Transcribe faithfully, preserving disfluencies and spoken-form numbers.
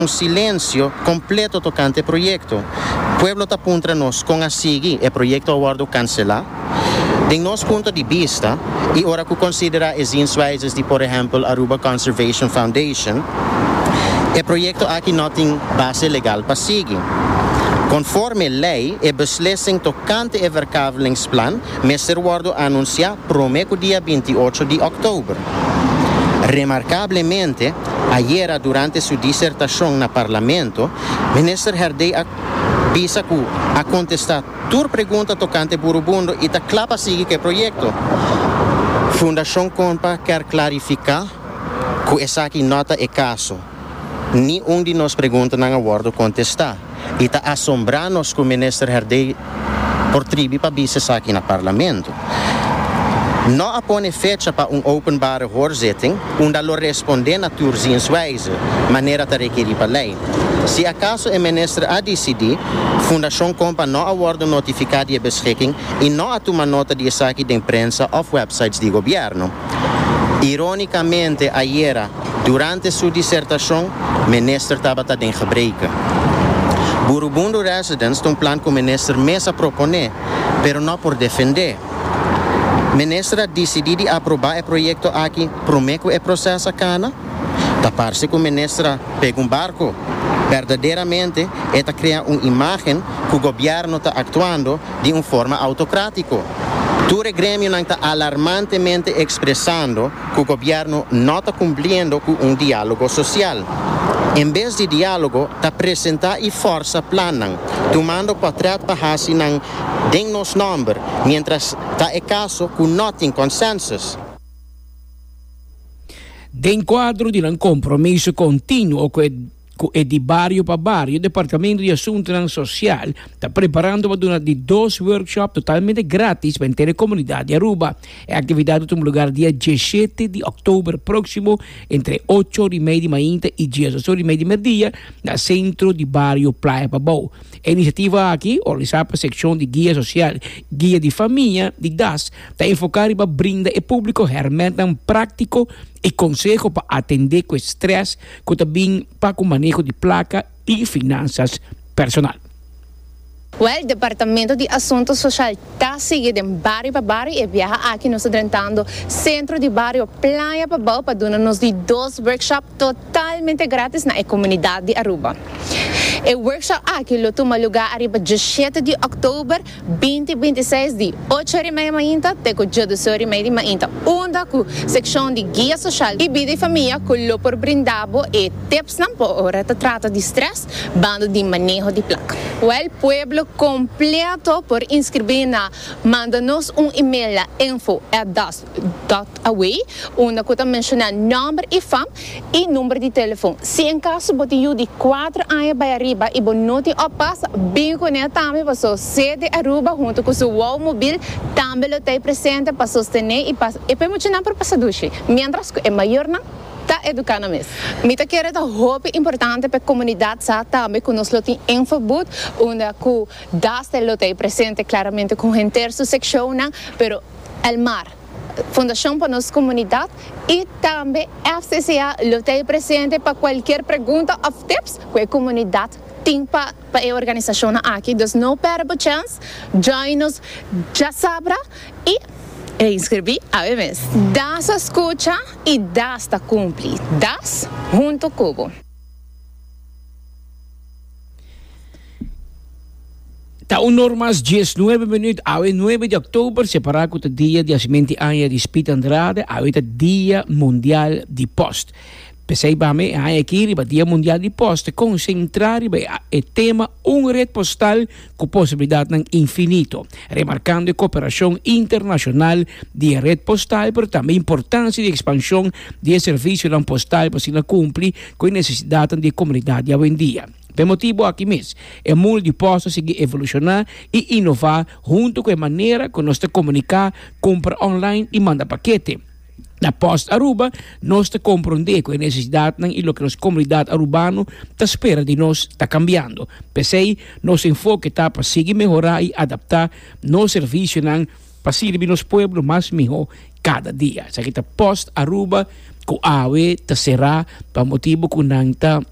um silêncio completo tocante projeto. Pueblo tapuntra-nos com a seguir e projeto aguardo cancelar. De nosso ponto de vista, e ora que considera exemplos de, por exemplo, Aruba Conservation Foundation, o projeto aqui não tem base legal para seguir. Conforme lei e beslissing tocante o verkavelingsplan, Mister Wardo anuncia promeco dia vinte e oito de outubro. Remarcavelmente, ayer durante sua dissertação no Parlamento, Minister Herdey avisa que a contestar toda pergunta tocante Burubundo e está claro para seguir que projeto. Fundação Compa quer clarificar que essa aqui nota é caso. Nenhum de nós pergunta não aguardo contestar. E está assombrando-nos que o Minister Herdey por tribi para bisa aqui no Parlamento. Não apone fecha para um openbare hoorzitting, onde lo responde na turzienswijze, maneira de requerir para lei. Se acaso o minister a decidir, Fundação Compa não aguarda notificar de beschikking e não atoma nota de saque de imprensa ou websites de governo. Ironicamente, ayer, durante sua dissertação, o minister estava em gebreken. Burubundo Residents tem um plano que o ministro Mesa propõe, mas não por defender. O ministro decidiu aprovar o projeto aqui, promete o processo aqui. Da parte que o ministro pega um barco, verdadeiramente, está criando uma imagem que o governo está atuando de uma forma autocrática. Todo o grêmio está alarmantemente expressando que o governo não está cumprindo com um diálogo social. Em vez de diálogo, está apresentar e força planan, tomando portret para hasi ng ding nos number, mientras está e caso que não tem consensus. De enquadro de um compromisso contínuo com e de barrio para barrio, o Departamento de Assuntos Social está preparando uma de dois workshops totalmente grátis para a inteira comunidade de Aruba. A atividade tem lugar dia dezessete de outubro próximo, entre oito e meia da manhã e dezesseis e meia da meia, no centro de barrio Praia Babou. A iniciativa aqui, organizada para a secção de guia social, guia de família, de D A S, está enfocada para brindar ao público ferramentas prático e consejo para atender com estresse, que também para o manejo de placa e finanças personal. Well, o Departamento de Assuntos Social está seguindo em barrio para barrio e viaja aqui nos adentrando centro de barrio Praia Babou para dar-nos de dois workshops totalmente grátis na comunidade de Aruba. O workshop aqui lo toma lugar arriba dezessete de outubro, vinte e vinte e seis de oito e meia da manhã até dezesseis e meia da manhã. Onde a secção de guia social e vida e família que lo por brindabo e tips na hora de trata de stress, bando de manejo de placa. O pueblo completo por inscrever na manda-nos um e-mail a info at das dot away, onde que menciona número e fam e número de telefone. Se em caso você de quatro anos para arriba e você não tem opas, bem conectado para sua sede Aruba junto com seu wow móvel, também lo tem presente para sostener e para e permitir para passar duche. Mientras que é maior não está educando mesmo. Mita quer dar hope importante para a comunidade sa também que nós lo tem infobut, onde que das lo tem presente claramente com gente su secção, pero el mar Fundação para nossa comunidade e também F C C A lo tem presente para qualquer pergunta ou tips que a comunidade tem para a organização aqui. Então não perca a chance, join-nos, já sabe e e inscrevi a vez. Das escucha e das está cumprir. Das junto cubo. Tá um normas dezenove minutos, ao nove de outubro, separado com o dia de nascimento de Spita Andrade, ao dia mundial de post. Pensei para mim, aqui, o dia mundial de post, concentrar o tema um rede postal com possibilidade infinito, remarcando a cooperação internacional de rede postal, mas também a importância de expansão de serviço postal para se cumprir com a necessidade da comunidade hoje em dia. Por motivo aqui mesmo, é muito de posto seguir evolucionar e inovar junto com a maneira que nós comunicar, compra online e manda paquete. Na Post Aruba, nós te compreender com a necessidade e o que a comunidade arubana está espera de nós está cambiando. Pensei, nosso enfoque está para seguir melhorar e adaptar nosso serviço para servir nos pueblos mais melhor cada dia. Sa kita Post Aruba, ko awe ta será para motivo ko nang ta